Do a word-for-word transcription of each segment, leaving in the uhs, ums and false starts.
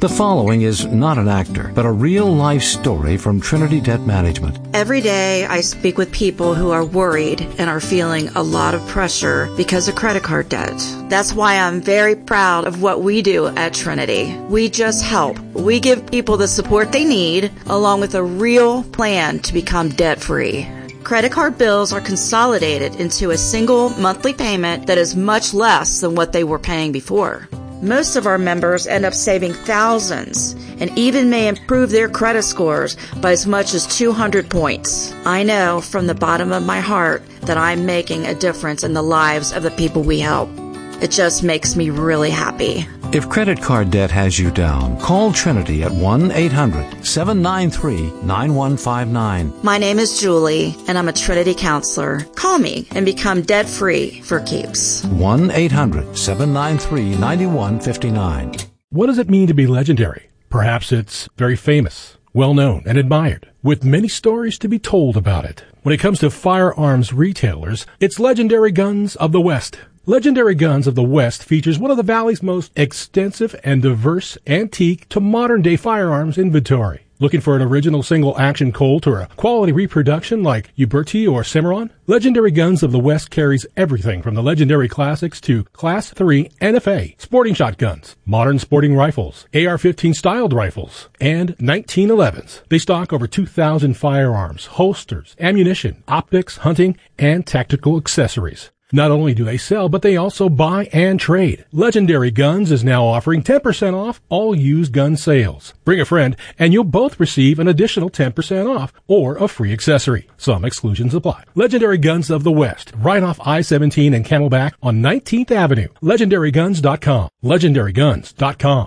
The following is not an actor, but a real-life story from Trinity Debt Management. Every day I speak with people who are worried and are feeling a lot of pressure because of credit card debt. That's why I'm very proud of what we do at Trinity. We just help. We give people the support they need, along with a real plan to become debt-free. Credit card bills are consolidated into a single monthly payment that is much less than what they were paying before. Most of our members end up saving thousands and even may improve their credit scores by as much as two hundred points. I know from the bottom of my heart that I'm making a difference in the lives of the people we help. It just makes me really happy. If credit card debt has you down, call Trinity at one eight hundred seven nine three nine one five nine. My name is Julie, and I'm a Trinity counselor. Call me and become debt-free for keeps. one eight hundred seven nine three nine one five nine. What does it mean to be legendary? Perhaps it's very famous, well-known, and admired, with many stories to be told about it. When it comes to firearms retailers, it's Legendary Guns of the West. Legendary Guns of the West features one of the Valley's most extensive and diverse antique to modern-day firearms inventory. Looking for an original single-action Colt or a quality reproduction like Uberti or Cimarron? Legendary Guns of the West carries everything from the legendary classics to Class three N F A, sporting shotguns, modern sporting rifles, A R fifteen styled rifles, and nineteen elevens. They stock over two thousand firearms, holsters, ammunition, optics, hunting, and tactical accessories. Not only do they sell, but they also buy and trade. Legendary Guns is now offering ten percent off all used gun sales. Bring a friend, and you'll both receive an additional ten percent off or a free accessory. Some exclusions apply. Legendary Guns of the West, right off I seventeen and Camelback on nineteenth Avenue. Legendary Guns dot com. Legendary Guns dot com.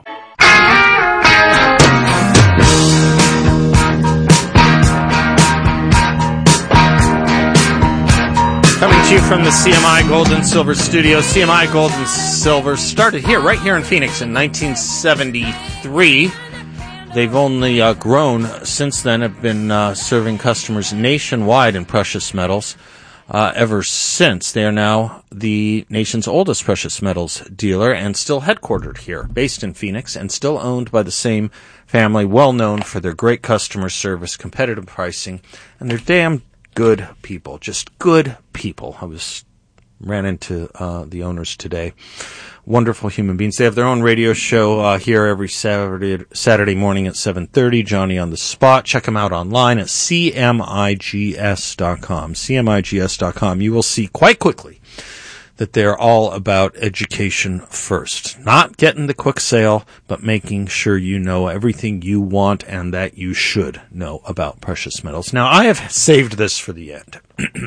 Coming to you from the C M I Gold and Silver Studio. C M I Gold and Silver started here, right here in Phoenix in nineteen seventy-three. They've only uh, grown since then, have been uh, serving customers nationwide in precious metals uh, ever since. They are now the nation's oldest precious metals dealer and still headquartered here, based in Phoenix, and still owned by the same family, well known for their great customer service, competitive pricing, and their damn good people, just good people. I was ran into uh, the owners today. Wonderful human beings. They have their own radio show uh, here every Saturday Saturday morning at seven thirty, Johnny on the Spot. Check them out online at C M I G S dot com. C M I G S dot com. You will see quite quickly that they're all about education first. Not getting the quick sale, but making sure you know everything you want and that you should know about precious metals. Now, I have saved this for the end.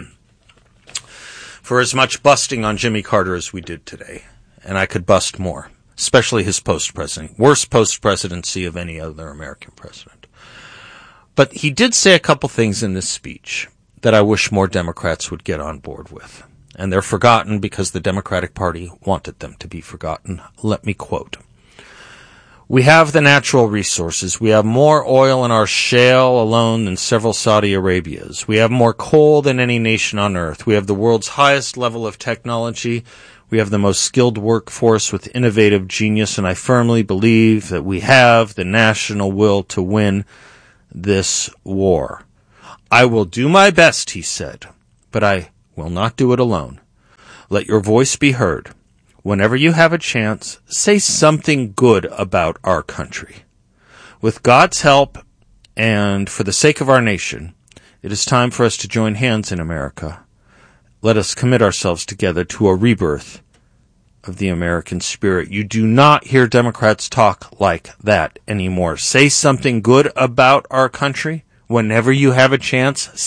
For as much busting on Jimmy Carter as we did today, and I could bust more, especially his post-president, worst post-presidency of any other American president. But he did say a couple things in this speech that I wish more Democrats would get on board with. And they're forgotten because the Democratic Party wanted them to be forgotten. Let me quote. We have the natural resources. We have more oil in our shale alone than several Saudi Arabias. We have more coal than any nation on earth. We have the world's highest level of technology. We have the most skilled workforce with innovative genius, and I firmly believe that we have the national will to win this war. I will do my best, he said, but I will not do it alone. Let your voice be heard. Whenever you have a chance, say something good about our country. With God's help and for the sake of our nation, it is time for us to join hands in America. Let us commit ourselves together to a rebirth of the American spirit. You do not hear Democrats talk like that anymore. Say something good about our country whenever you have a chance.